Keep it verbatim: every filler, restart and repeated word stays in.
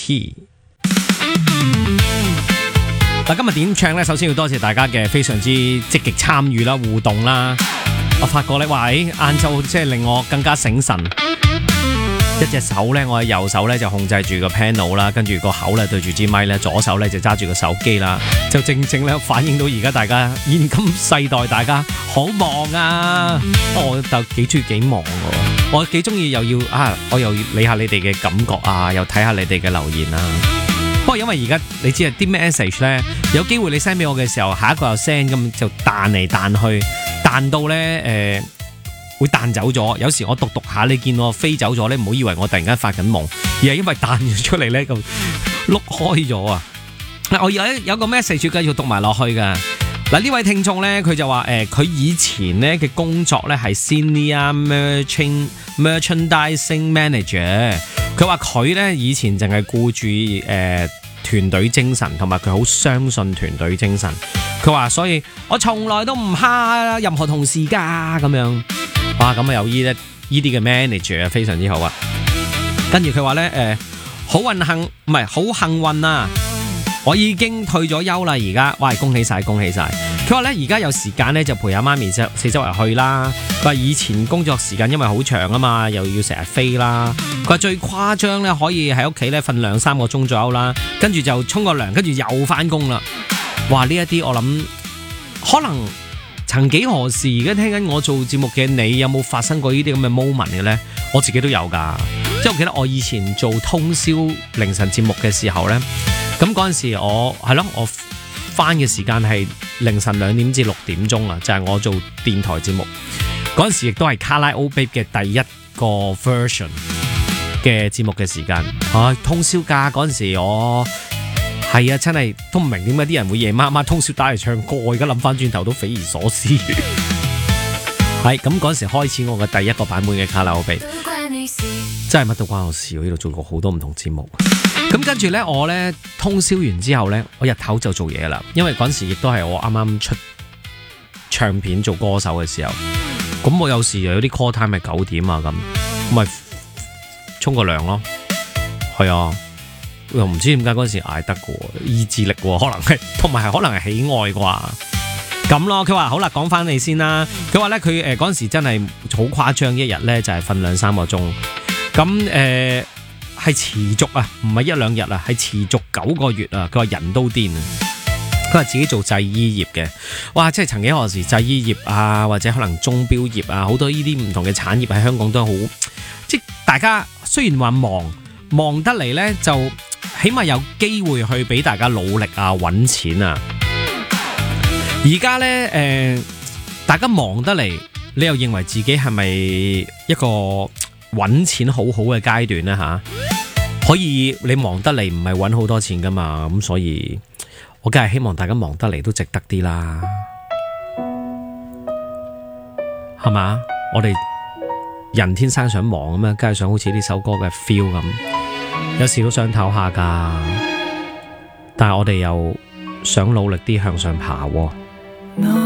T。嗱，今日點唱咧？首先要多謝大家嘅非常之積極參與啦、互動啦。我發覺咧，哇！喺晏晝即係令我更加醒神。一隻手咧，我嘅右手咧就控制住個 panel 啦，跟住個口咧對住支咪咧，左手咧就揸住個手機啦，就正正咧反映到而家大家現今世代大家好忙啊！我就幾中意幾忙嘅，我幾中意又要啊，我又要理下你哋嘅感覺啊，又睇下你哋嘅留言啊。不過因為而家你知啊，啲 message 咧有機會你 send 俾我嘅時候，下一個又 send 咁就彈嚟彈去，彈到咧誒。呃會彈走咗，有時我讀讀下，你見我飛走咗咧，唔好以為我突然間發緊夢，而係因為彈咗出嚟咧，就碌開咗啊！我有有個 message 繼續讀埋落去噶。嗱，呢位聽眾咧，佢就話誒，佢、呃、以前咧嘅工作咧係 Senior Merchant Merchandising Manager， 佢話佢咧以前淨係顧住誒團隊精神，同埋佢好相信團隊精神。佢話所以我從來都唔蝦任何同事噶咁樣。哇，咁啊有依咧依啲嘅 manager 啊，非常之好啊。跟住佢話咧，誒，好運幸唔係好幸運啊！我已經退咗休啦，而家，哇，恭喜晒，恭喜晒！佢話咧，而家有時間咧就陪阿媽咪四四周圍去啦。佢話以前工作時間因為好長啊嘛，又要成日飛啦。佢話最誇張咧，可以喺屋企咧瞓兩三個鐘左右啦，跟住就沖個涼，跟住又翻工啦。哇！呢一啲我諗可能。曾幾何時，而家聽緊我做節目嘅你，有冇發生過呢啲咁嘅 moment 嘅呢？我自己都有㗎，即係我記得我以前做通宵凌晨節目嘅時候呢，咁嗰陣時我係咯，我返嘅時間係凌晨兩點至六點鐘啊，就係、是、我做電台節目嗰陣時，亦都係卡拉 O Babe 嘅第一個 version 嘅節目嘅時間。唉、哎，通宵㗎嗰陣時我。係啊，真係都唔明點解啲人會夜媽媽通宵打嚟唱歌，我而家諗翻轉頭都匪夷所思。係咁嗰陣時開始我嘅第一個版本嘅卡拉 OK， 真係乜都關我事。我呢度做過好多唔同節目。咁跟住呢，我呢通宵完之後呢，我日頭就做嘢啦。因為嗰陣時亦都係我啱啱出唱片做歌手嘅時候。咁我有時有啲 call time 係九點啊咁，咁咪沖個涼咯。係啊。又唔知點解嗰陣時捱得嘅，意志力可能係，同埋係可能係喜愛啩咁咯。佢話好啦，講翻你先啦。佢話咧，佢誒嗰陣時真係好誇張，一日咧就係瞓兩三個鐘。咁誒係持續啊，唔係一兩日啊，係持續九個月啊。佢話人都癲啊。佢話自己做製衣業嘅，哇！即係曾幾何時製衣業啊，或者可能鐘錶業啊，好多呢啲唔同嘅產業喺香港都好。即係大家雖然話忙忙得嚟咧，就起碼有機會去俾大家努力啊，揾錢啊！而家呢，誒、呃，大家忙得嚟，你又認為自己係咪一個揾錢好好嘅階段呢？吓，可以你忙得嚟唔係揾好多錢噶嘛？咁所以，我梗係希望大家忙得嚟都值得啲啦，係嘛？我哋人天生想忙咁樣，梗係想好似呢首歌嘅 feel 咁。有時都想唞下噶，但係我哋又想努力啲向上爬喎。